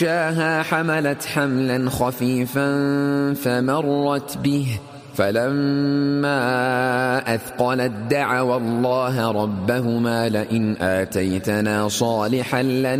يغشاها حملت حملا خفيفا فمرت به فلما أثقلت دعوا الله ربهما لئن آتيتنا صالحا